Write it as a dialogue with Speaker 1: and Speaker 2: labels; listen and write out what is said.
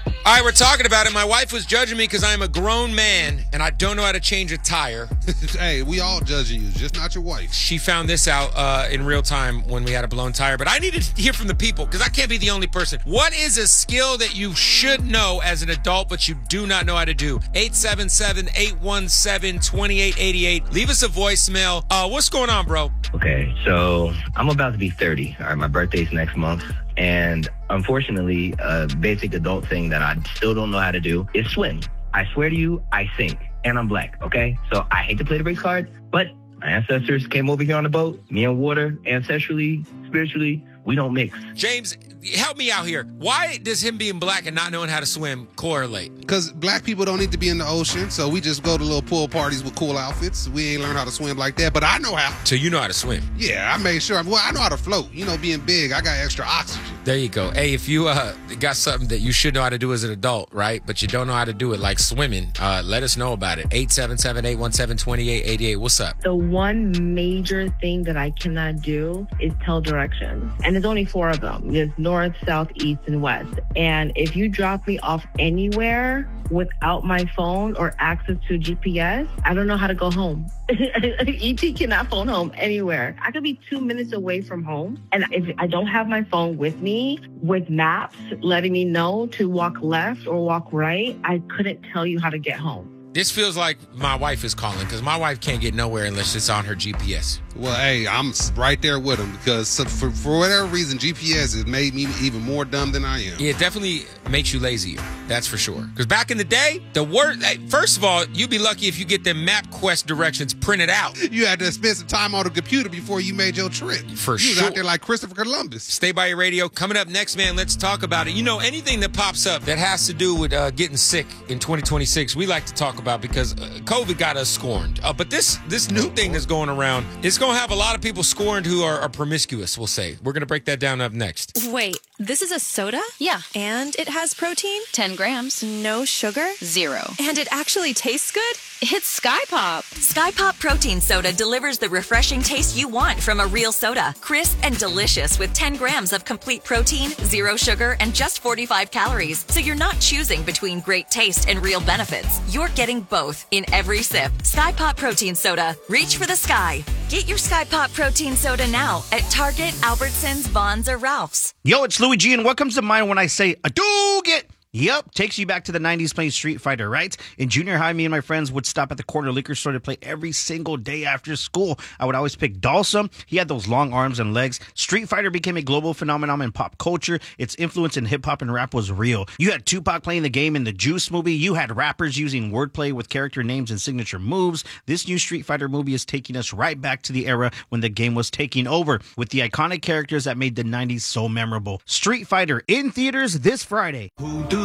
Speaker 1: All right, we're talking about it. My wife was judging me because I'm a grown man and I don't know how to change a tire.
Speaker 2: Hey, we all judging you, just not your wife.
Speaker 1: She found this out in real time when we had a blown tire. But I need to hear from the people because I can't be the only person. What is a skill that you should know as an adult but you do not know how to do? 877-817-2888. Leave us a voicemail. What's going on, bro?
Speaker 3: Okay, so I'm about to be 30. All right, my birthday's next month. And unfortunately, a basic adult thing that I still don't know how to do is swim. I swear to you, I sink. And I'm black, okay? So I hate to play the race card, but my ancestors came over here on a boat. Me and water, ancestrally, spiritually, we don't mix.
Speaker 1: James, help me out here. Why does him being black and not knowing how to swim correlate?
Speaker 2: Because black people don't need to be in the ocean, so we just go to little pool parties with cool outfits. We ain't learned how to swim like that, but I know how.
Speaker 1: So you know how to swim?
Speaker 2: Yeah, I made sure. Well, I know how to float. You know, being big, I got extra oxygen.
Speaker 1: There you go. Hey, if you got something that you should know how to do as an adult, right, but you don't know how to do it, like swimming, let us know about it. 877-817-2888. What's up?
Speaker 4: The one major thing that I cannot do is tell directions. And there's only 4 of them. There's north, south, east, and west. And if you drop me off anywhere without my phone or access to GPS, I don't know how to go home. ET cannot phone home anywhere. I could be 2 minutes away from home. And if I don't have my phone with me, with maps letting me know to walk left or walk right, I couldn't tell you how to get home.
Speaker 1: This feels like my wife is calling because my wife can't get nowhere unless it's on her GPS.
Speaker 2: Well, hey, I'm right there with him because for whatever reason, GPS has made me even more dumb than I am.
Speaker 1: Yeah, it definitely makes you lazier. That's for sure. Because back in the day, first of all, you'd be lucky if you get them MapQuest directions printed out.
Speaker 2: You had to spend some time on the computer before you made your trip.
Speaker 1: For
Speaker 2: sure. You was out there like Christopher Columbus.
Speaker 1: Stay by your radio. Coming up next, man, let's talk about it. You know, anything that pops up that has to do with getting sick in 2026, we like to talk about because COVID got us scorned. But this new thing that's going around, it's going to have a lot of people scorned who are promiscuous, we'll say. We're going to break that down up next.
Speaker 5: Wait, this is a soda?
Speaker 6: Yeah.
Speaker 5: And it has protein?
Speaker 6: 10 grams.
Speaker 5: No sugar?
Speaker 6: 0.
Speaker 5: And it actually tastes good?
Speaker 6: It's Sky Pop.
Speaker 7: Sky Pop Protein Soda delivers the refreshing taste you want from a real soda. Crisp and delicious with 10 grams of complete protein, 0 sugar, and just 45 calories. So you're not choosing between great taste and real benefits. You're getting both in every sip. Sky Pop Protein Soda. Reach for the sky. Get your Sky Pop Protein Soda now at Target, Albertsons, Vons, or Ralph's.
Speaker 8: Yo, it's Louis G, and what comes to mind when I say Hadouken? Yep, takes you back to the 90s playing Street Fighter, right? In junior high, me and my friends would stop at the corner liquor store to play every single day after school. I would always pick Dalsum. He had those long arms and legs. Street Fighter became a global phenomenon in pop culture. Its influence in hip-hop and rap was real. You had Tupac playing the game in the Juice movie. You had rappers using wordplay with character names and signature moves. This new Street Fighter movie is taking us right back to the era when the game was taking over with the iconic characters that made the 90s so memorable. Street Fighter in theaters this Friday.